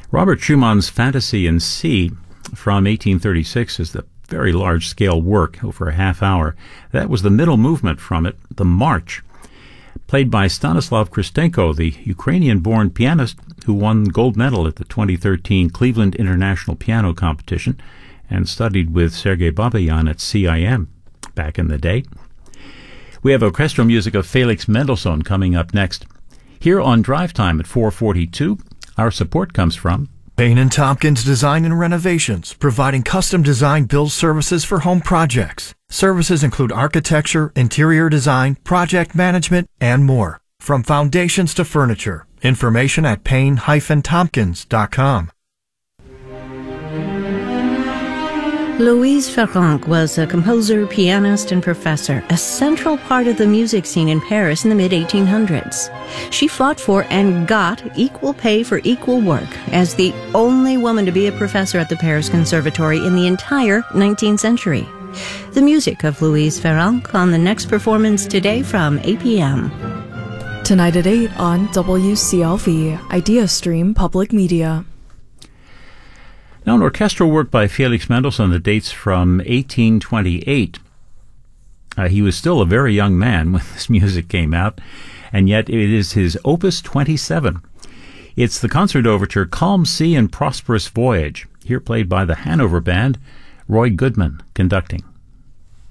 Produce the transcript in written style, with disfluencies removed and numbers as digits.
Robert Schumann's Fantasy in C from 1836 is the very large-scale work over a half hour. That was the middle movement from it, the March, played by Stanislav Kristenko, the Ukrainian-born pianist who won gold medal at the 2013 Cleveland International Piano Competition and studied with Sergei Babayan at CIM back in the day. We have orchestral music of Felix Mendelssohn coming up next. Here on Drive Time at 4:42, our support comes from Payne & Tompkins Design and Renovations, providing custom design build services for home projects. Services include architecture, interior design, project management, and more. From foundations to furniture. Information at payne-tompkins.com. Louise Farrenc was a composer, pianist, and professor, a central part of the music scene in Paris in the mid-1800s. She fought for and got equal pay for equal work as the only woman to be a professor at the Paris Conservatory in the entire 19th century. The music of Louise Farrenc on the next performance today from 8 p.m. Tonight at 8 on WCLV, IdeaStream Public Media. Now, an orchestral work by Felix Mendelssohn that dates from 1828. He was still a very young man when this music came out, and yet it is his Opus 27. It's the concert overture Calm Sea and Prosperous Voyage, here played by the Hanover Band, Roy Goodman conducting.